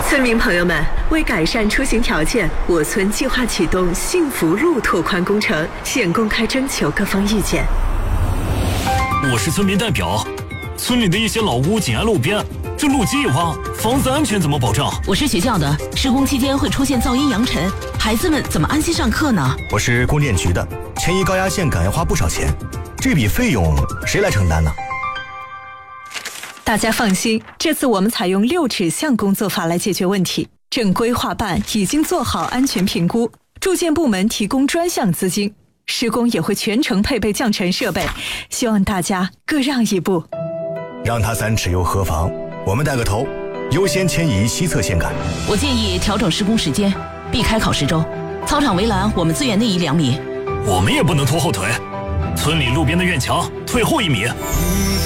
村民朋友们，为改善出行条件，我村计划启动幸福路拓宽工程，现公开征求各方意见。 我是村民代表，村里的一些老屋紧挨路边，这路基一挖，房子安全怎么保障？ 我是学校的，施工期间会出现噪音扬尘，孩子们怎么安心上课呢？ 我是供电局的，迁移高压线赶要花不少钱，这笔费用谁来承担呢？ 大家放心，这次我们采用6指向工作法来解决问题。正规划办已经做好安全评估，住建部门提供专项资金，施工也会全程配备降尘设备，希望大家各让一步。 让他3尺又何妨？我们带个头，优先迁移西侧线杆。 我建议调整施工时间，避开考试周。操场围栏我们最远内移2米。 我们也不能拖后腿，村里路边的院墙退后1米。